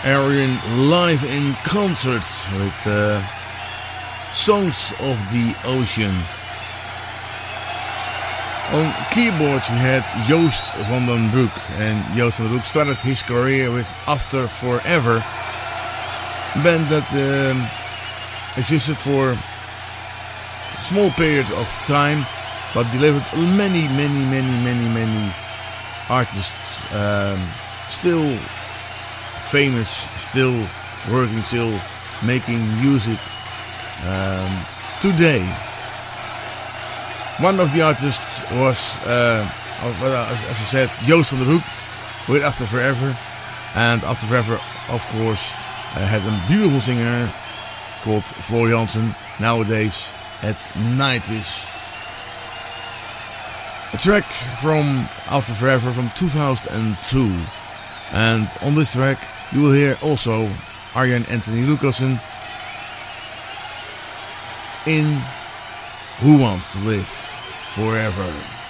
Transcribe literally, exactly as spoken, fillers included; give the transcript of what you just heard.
Aryan live in concert with uh, Songs of the Ocean. On keyboards we had Joost van den Broek, and Joost van den Broek started his career with After Forever, a band that um, existed for a small period of time, but delivered many, many, many, many, many artists, um, still famous, still working, still making music um, today. One of the artists was, uh, as, as I said, Joost van den Broek with After Forever, and After Forever, of course, uh, had a beautiful singer called Floor Jansen, nowadays at nineties. A track from After Forever from two thousand two, and on this track you will hear also Arjen Anthony Lucassen in Who Wants to Live Forever.